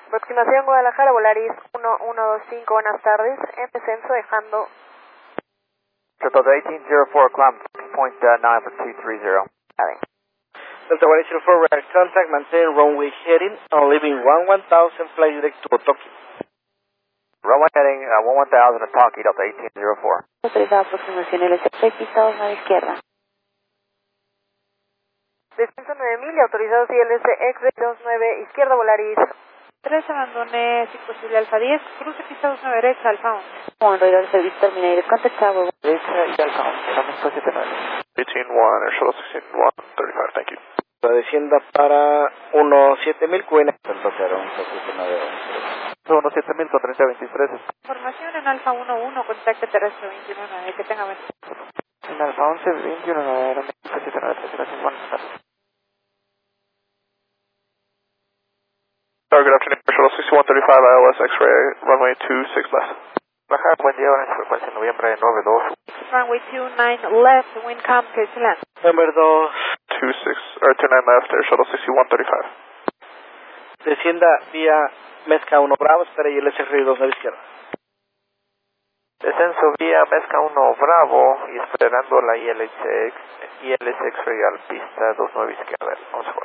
Aproximación Guadalajara, Volaris 1125, buenas tardes, en descenso dejando... Delta 1804, climb 0.9 for 230. Delta 104, radar contact, maintain runway heading, on leaving 1000, fly direct to Otoki. Runway heading 1000 at Toki, Delta 1804. Autorizada aproximación LSX, pisados a la izquierda. Descenso 9000 y autorizados ILS-X 29, izquierda Volaris. 3 abandone, si posible Alfa 10, cruce pisados 9 derecha, Alfa 11. One radar service terminated, contact tower. Derecha y Alfa 11, San 79. 18-1, Air Shuttle 16-1, 35, thank you. La descienda para 17000, QN. Delta 0, 179. 17000 con 3023. Información en Alfa 11, contacte terrestre 21, que tenga buen. En Alfa 11, 21, 79, buenas tardes. Good afternoon, Air Shuttle 6135, ILS X-ray, runway 26 left. Baja, buen día, buenas frecuencia, noviembre 92. Runway 29 left, wind calm, clear to land. Number 2, 29 left, Air Shuttle 6135. descienda vía Mezca 1 Bravo, espera ILS Río 29 izquierda. Descenso vía Mezca 1 Bravo y esperando la ILS X-ray al pista 29 izquierda. Vamos a